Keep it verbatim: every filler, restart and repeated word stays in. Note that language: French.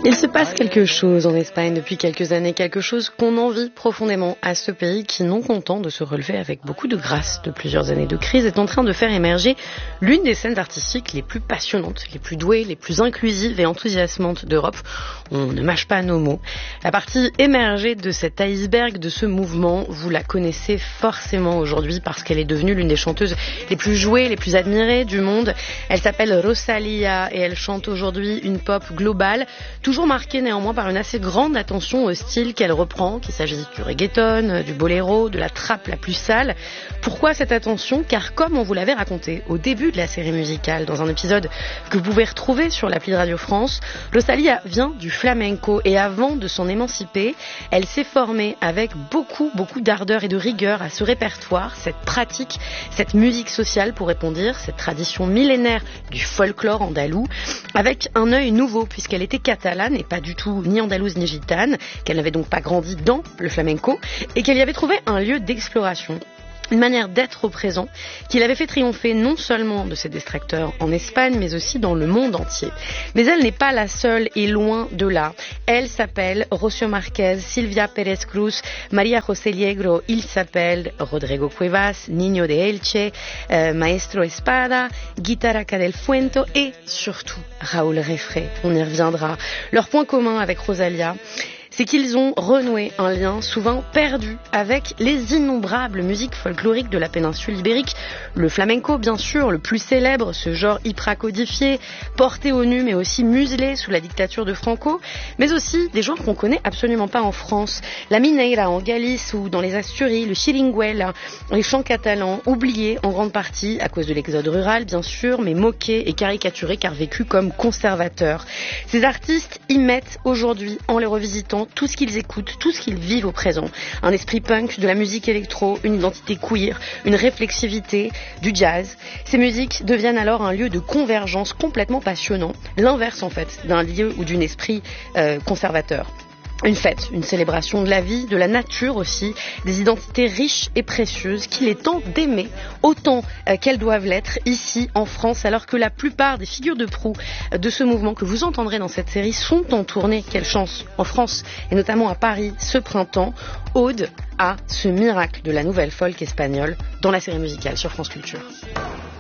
Il se passe quelque chose en Espagne depuis quelques années, quelque chose qu'on envie profondément à ce pays qui, non content de se relever avec beaucoup de grâce de plusieurs années de crise, est en train de faire émerger l'une des scènes artistiques les plus passionnantes, les plus douées, les plus inclusives et enthousiasmantes d'Europe. On ne mâche pas nos mots. La partie émergée de cet iceberg, de ce mouvement, vous la connaissez forcément aujourd'hui parce qu'elle est devenue l'une des chanteuses les plus jouées, les plus admirées du monde. Elle s'appelle Rosalía et elle chante aujourd'hui une pop globale, toujours marquée néanmoins par une assez grande attention au style qu'elle reprend, qu'il s'agisse du reggaeton, du boléro, de la trappe la plus sale. Pourquoi cette attention ? Car comme on vous l'avait raconté au début de la série musicale, dans un épisode que vous pouvez retrouver sur l'appli de Radio France, Rosalía vient du flamenco et avant de s'en émanciper, elle s'est formée avec beaucoup, beaucoup d'ardeur et de rigueur à ce répertoire, cette pratique, cette musique sociale, pour répondre, cette tradition millénaire du folklore andalou, avec un œil nouveau puisqu'elle était catalane et pas du tout ni andalouse ni gitane, qu'elle n'avait donc pas grandi dans le flamenco et qu'elle y avait trouvé un lieu d'exploration. Une manière d'être au présent qui l'avait fait triompher non seulement de ses distracteurs en Espagne, mais aussi dans le monde entier. Mais elle n'est pas la seule et loin de là. Elle s'appelle Rocío Márquez, Silvia Pérez Cruz, María José Liegro, il s'appelle Rodrigo Cuevas, Niño de Elche, euh, Maestro Espada, Guitarraca del Fuento et surtout Raúl Refré. On y reviendra. Leur point commun avec Rosalía, c'est qu'ils ont renoué un lien souvent perdu avec les innombrables musiques folkloriques de la péninsule ibérique. Le flamenco, bien sûr, le plus célèbre, ce genre hyper codifié, porté au nu mais aussi muselé sous la dictature de Franco, mais aussi des genres qu'on connaît absolument pas en France. La mineira en Galice ou dans les Asturies, le chiringuela, les chants catalans, oubliés en grande partie à cause de l'exode rural, bien sûr, mais moqués et caricaturés car vécus comme conservateurs. Ces artistes y mettent aujourd'hui, en les revisitant, tout ce qu'ils écoutent, tout ce qu'ils vivent au présent. Un esprit punk, de la musique électro, une identité queer, une réflexivité, du jazz. Ces musiques deviennent alors un lieu de convergence complètement passionnant, l'inverse en fait d'un lieu ou d'un esprit euh, conservateur. Une fête, une célébration de la vie, de la nature aussi, des identités riches et précieuses qu'il est temps d'aimer autant euh, qu'elles doivent l'être ici en France, alors que la plupart des figures de proue de ce mouvement que vous entendrez dans cette série sont en tournée. Quelle chance en France et notamment à Paris ce printemps, ode à ce miracle de la nouvelle folk espagnole dans la série musicale sur France Culture.